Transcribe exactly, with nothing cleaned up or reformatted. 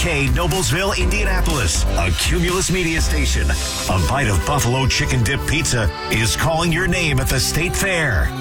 K, Noblesville, Indianapolis, a Cumulus Media station. A bite of buffalo chicken dip pizza is calling your name at the State Fair.